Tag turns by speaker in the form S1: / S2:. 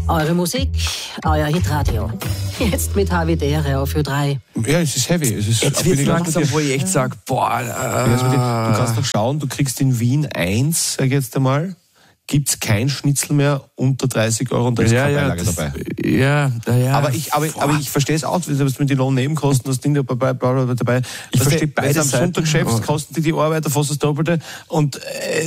S1: Eure Musik, euer Hitradio. Jetzt mit Havidere auf Ö3.
S2: Ja, es ist heavy.
S3: Jetzt wird es langsam, wo ich echt sage, boah.
S2: Du kannst doch schauen, du kriegst in Wien 1, sag ich jetzt einmal, gibt's kein Schnitzel mehr unter 30 Euro und da ist keine Beilage dabei.
S3: Ja.
S2: Aber ich verstehe es auch, wenn du mit den Lohnnebenkosten, das Ding dabei.
S3: Ich verstehe beide
S2: Seiten. Am Sonntag Chefs kosten die Arbeiter fast das Doppelte und